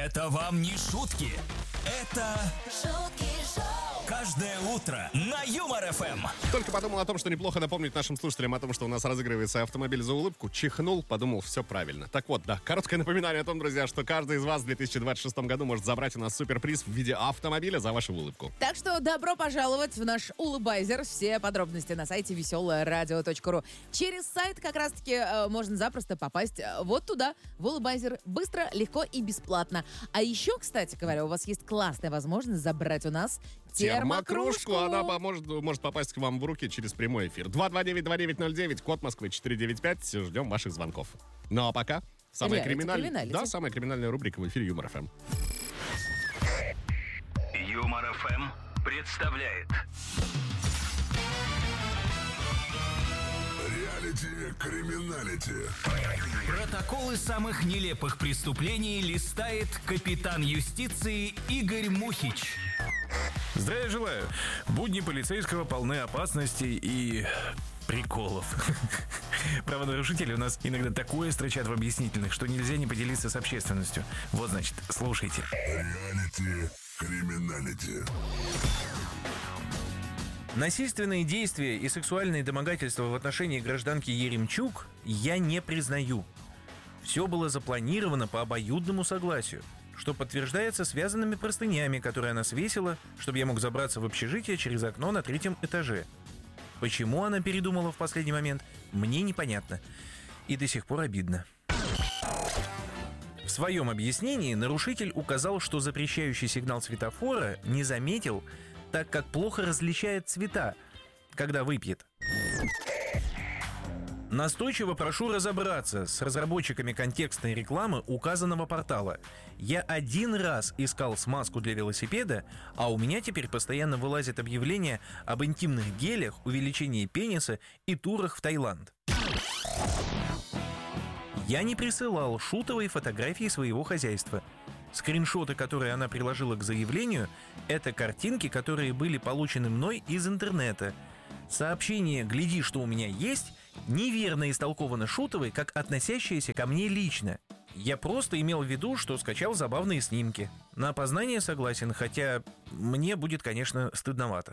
Это вам не шутки. Это шутки шоу. каждое утро на Юмор ФМ. Только подумал о том, что неплохо напомнить нашим слушателям о том, что у нас разыгрывается автомобиль за улыбку. Чихнул, подумал, все правильно. Так вот, да, короткое напоминание о том, друзья, что каждый из вас в 2026 году может забрать у нас суперприз в виде автомобиля за вашу улыбку. Так что добро пожаловать в наш улыбайзер. Все подробности на сайте веселорадио.ру. Через сайт как раз-таки можно запросто попасть вот туда, в улыбайзер. Быстро, легко и бесплатно. А еще, кстати говоря, у вас есть классная возможность забрать у нас термокружку. Она может попасть к вам в руки через прямой эфир. 229-2909, код Москвы 495. Ждем ваших звонков. Ну а пока самая криминальная рубрика в эфире Юмор ФМ. Юмор ФМ представляет Реалити-криминалити. Протоколы самых нелепых преступлений листает капитан юстиции Игорь Мухич. Здравия желаю. Будни полицейского полны опасностей и приколов. Правонарушители у нас иногда такое строчат в объяснительных, что нельзя не поделиться с общественностью. Вот, значит, слушайте. Реалити-криминалити. Насильственные действия и сексуальные домогательства в отношении гражданки Еремчук я не признаю. Все было запланировано по обоюдному согласию, что подтверждается связанными простынями, которые она свесила, чтобы я мог забраться в общежитие через окно на 3-м этаже. Почему она передумала в последний момент, мне непонятно. И до сих пор обидно. В своем объяснении нарушитель указал, что запрещающий сигнал светофора не заметил, так как плохо различает цвета, когда выпьет. Настойчиво прошу разобраться с разработчиками контекстной рекламы указанного портала. Я один раз искал смазку для велосипеда, а у меня теперь постоянно вылазят объявления об интимных гелях, увеличении пениса и турах в Таиланд. Я не присылал Шутовой фотографии своего хозяйства. Скриншоты, которые она приложила к заявлению, это картинки, которые были получены мной из интернета. Сообщение «Гляди, что у меня есть» неверно истолковано Шутовой, как относящееся ко мне лично. Я просто имел в виду, что скачал забавные снимки. На опознание согласен, хотя мне будет, конечно, стыдновато.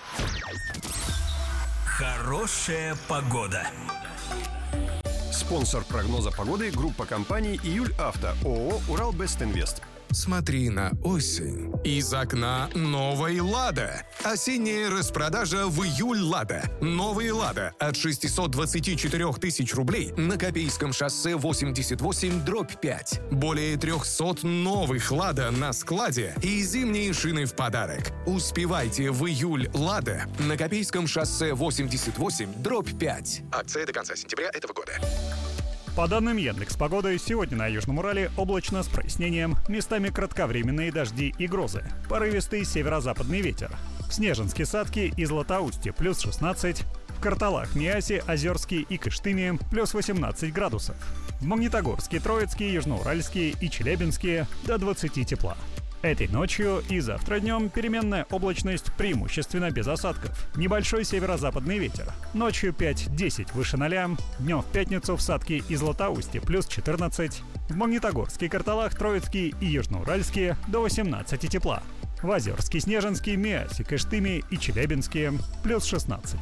Хорошая погода. Спонсор прогноза погоды — группа компаний «Июль Авто», ООО «Уралбестинвест». Смотри на осень. Из окна новой «Лада». Осенняя распродажа в июль «Лада». Новые «Лада» от 624 тысяч рублей на Копейском шоссе 88/5. Более 300 новых «Лада» на складе и зимние шины в подарок. Успевайте в июль «Лада» на Копейском шоссе 88/5. Акция до конца сентября этого года. По данным Яндекс.Погоды, сегодня на Южном Урале облачно с прояснением, местами кратковременные дожди и грозы. Порывистый северо-западный ветер. В Снежинске, Садке и Златоусте плюс 16, в Карталах, Миасе, Озерске и Кыштыме плюс 18 градусов. В Магнитогорске, Троицке, Южноуральске и Челябинске до 20 тепла. Этой ночью и завтра днем переменная облачность, преимущественно без осадков. Небольшой северо-западный ветер. Ночью 5-10 выше 0, днем в пятницу в Садке и Златоусте плюс 14, в Магнитогорске, Карталах, Троицке и Южноуральске до 18 тепла. В Озерске, Снежинске, Миасе, Кыштыме и Челябинске плюс 16.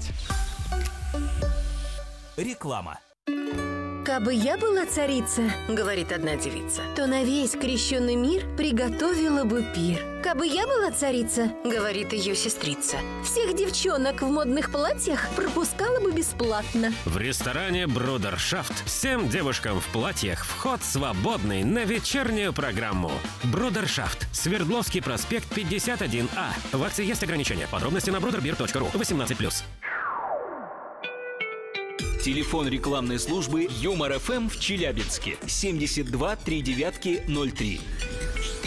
Реклама. Кабы я была царица, говорит одна девица, то на весь крещенный мир приготовила бы пир. Кабы я была царица, говорит ее сестрица, всех девчонок в модных платьях пропускала бы бесплатно. В ресторане «Брудершафт» всем девушкам в платьях вход свободный на вечернюю программу. «Брудершафт», Свердловский проспект 51А. В акции есть ограничения. Подробности на bruderbir.ru. 18+. Телефон рекламной службы Юмор ФМ в Челябинске 72 39 03.